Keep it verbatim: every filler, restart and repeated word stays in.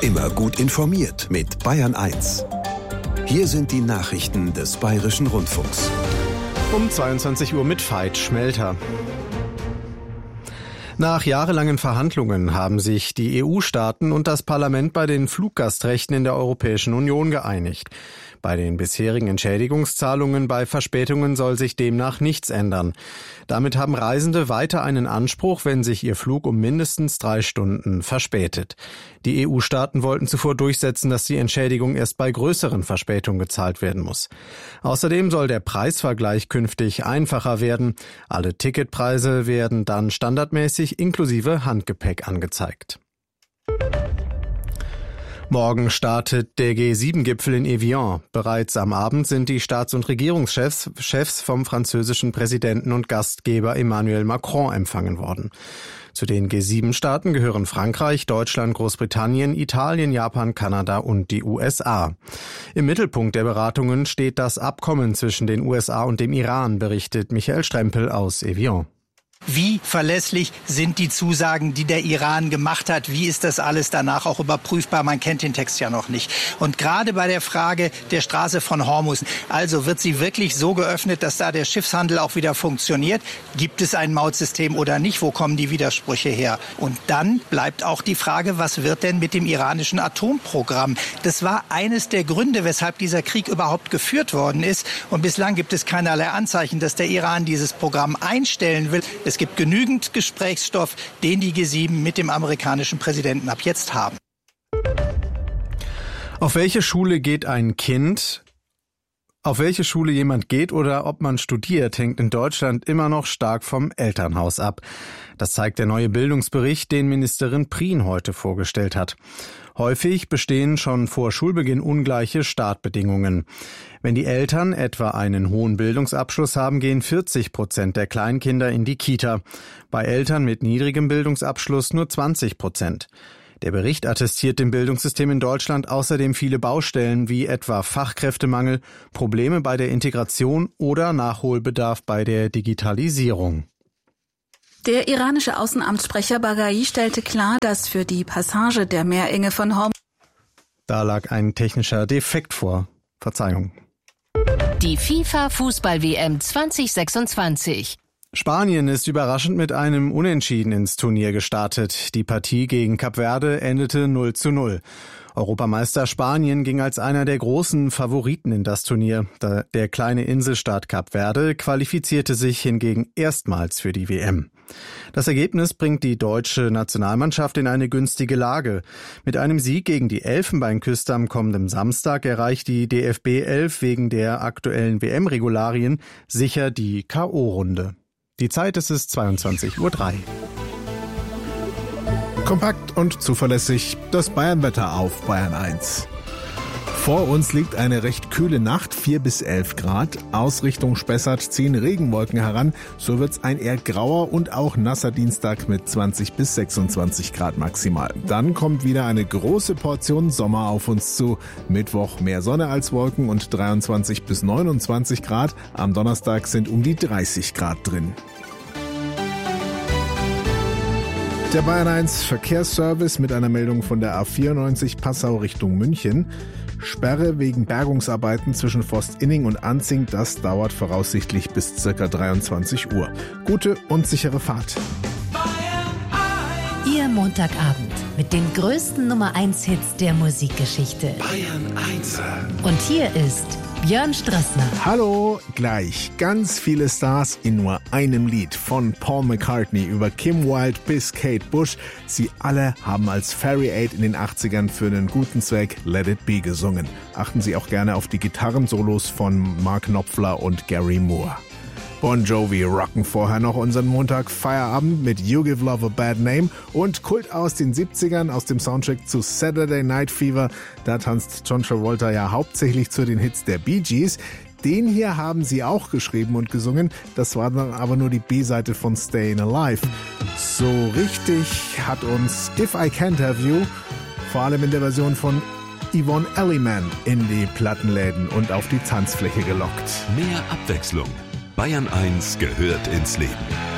Immer gut informiert mit Bayern eins. Hier sind die Nachrichten des Bayerischen Rundfunks. Um zweiundzwanzig Uhr mit Veit Schmelter. Nach jahrelangen Verhandlungen haben sich die E U-Staaten und das Parlament bei den Fluggastrechten in der Europäischen Union geeinigt. Bei den bisherigen Entschädigungszahlungen bei Verspätungen soll sich demnach nichts ändern. Damit haben Reisende weiter einen Anspruch, wenn sich ihr Flug um mindestens drei Stunden verspätet. Die E U-Staaten wollten zuvor durchsetzen, dass die Entschädigung erst bei größeren Verspätungen gezahlt werden muss. Außerdem soll der Preisvergleich künftig einfacher werden. Alle Ticketpreise werden dann standardmäßig inklusive Handgepäck angezeigt. Morgen startet der G sieben Gipfel in Evian. Bereits am Abend sind die Staats- und Regierungschefs Chefs vom französischen Präsidenten und Gastgeber Emmanuel Macron empfangen worden. Zu den G sieben Staaten gehören Frankreich, Deutschland, Großbritannien, Italien, Japan, Kanada und die U S A. Im Mittelpunkt der Beratungen steht das Abkommen zwischen den U S A und dem Iran, berichtet Michael Strempel aus Evian. Wie verlässlich sind die Zusagen, die der Iran gemacht hat? Wie ist das alles danach auch überprüfbar? Man kennt den Text ja noch nicht. Und gerade bei der Frage der Straße von Hormuz, also wird sie wirklich so geöffnet, dass da der Schiffshandel auch wieder funktioniert? Gibt es ein Mautsystem oder nicht? Wo kommen die Widersprüche her? Und dann bleibt auch die Frage, was wird denn mit dem iranischen Atomprogramm? Das war eines der Gründe, weshalb dieser Krieg überhaupt geführt worden ist. Und bislang gibt es keinerlei Anzeichen, dass der Iran dieses Programm einstellen will. Es gibt genügend Gesprächsstoff, den die G sieben mit dem amerikanischen Präsidenten ab jetzt haben. Auf welche Schule geht ein Kind? Auf welche Schule jemand geht oder ob man studiert, hängt in Deutschland immer noch stark vom Elternhaus ab. Das zeigt der neue Bildungsbericht, den Ministerin Prien heute vorgestellt hat. Häufig bestehen schon vor Schulbeginn ungleiche Startbedingungen. Wenn die Eltern etwa einen hohen Bildungsabschluss haben, gehen vierzig Prozent der Kleinkinder in die Kita. Bei Eltern mit niedrigem Bildungsabschluss nur zwanzig Prozent. Der Bericht attestiert dem Bildungssystem in Deutschland außerdem viele Baustellen wie etwa Fachkräftemangel, Probleme bei der Integration oder Nachholbedarf bei der Digitalisierung. Der iranische Außenamtssprecher Baghai stellte klar, dass für die Passage der Meerenge von Hormuz... Da lag ein technischer Defekt vor. Verzeihung. Die FIFA-Fußball-W M zwanzig sechsundzwanzig. Spanien ist überraschend mit einem Unentschieden ins Turnier gestartet. Die Partie gegen Kap Verde endete null zu null. Europameister Spanien ging als einer der großen Favoriten in das Turnier. Der kleine Inselstaat Kap Verde qualifizierte sich hingegen erstmals für die W M. Das Ergebnis bringt die deutsche Nationalmannschaft in eine günstige Lage. Mit einem Sieg gegen die Elfenbeinküste am kommenden Samstag erreicht die D F B elf wegen der aktuellen W M-Regularien sicher die K O-Runde. Die Zeit ist es zweiundzwanzig Uhr drei. Kompakt und zuverlässig das Bayernwetter auf Bayern eins. Vor uns liegt eine recht kühle Nacht, vier bis elf Grad. Aus Richtung Spessart ziehen Regenwolken heran. So wird's ein eher grauer und auch nasser Dienstag mit zwanzig bis sechsundzwanzig Grad maximal. Dann kommt wieder eine große Portion Sommer auf uns zu. Mittwoch mehr Sonne als Wolken und dreiundzwanzig bis neunundzwanzig Grad. Am Donnerstag sind um die dreißig Grad drin. Der Bayern eins Verkehrsservice mit einer Meldung von der A vierundneunzig Passau Richtung München. Sperre wegen Bergungsarbeiten zwischen Forstinning und Anzing, das dauert voraussichtlich bis ca. dreiundzwanzig Uhr. Gute und sichere Fahrt. Ihr Montagabend mit den größten Nummer eins Hits der Musikgeschichte. Bayern eins. Und hier ist Björn Strassner. Hallo, gleich ganz viele Stars in nur einem Lied. Von Paul McCartney über Kim Wilde bis Kate Bush. Sie alle haben als Fairy Aid in den achtzigern für einen guten Zweck Let It Be gesungen. Achten Sie auch gerne auf die Gitarrensolos von Mark Knopfler und Gary Moore. Bon Jovi rocken vorher noch unseren Montag Feierabend mit You Give Love a Bad Name und Kult aus den siebzigern aus dem Soundtrack zu Saturday Night Fever. Da tanzt John Travolta ja hauptsächlich zu den Hits der Bee Gees. Den hier haben sie auch geschrieben und gesungen. Das war dann aber nur die B-Seite von Stayin' Alive. So richtig hat uns If I Can't Have You, vor allem in der Version von Yvonne Elliman, in die Plattenläden und auf die Tanzfläche gelockt. Mehr Abwechslung. Bayern eins gehört ins Leben.